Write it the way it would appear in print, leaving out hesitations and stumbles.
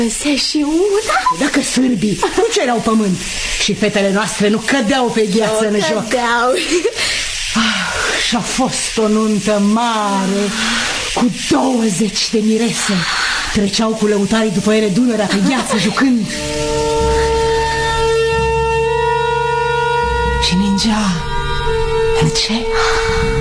Se și una. Dacă sârbii nu cereau pământ și fetele noastre nu cădeau pe gheață în joc. Și-a fost o nuntă mare cu 20 de mirese. Treceau cu lăutarii după ele Dunărea pe gheață jucând. Și ningea încet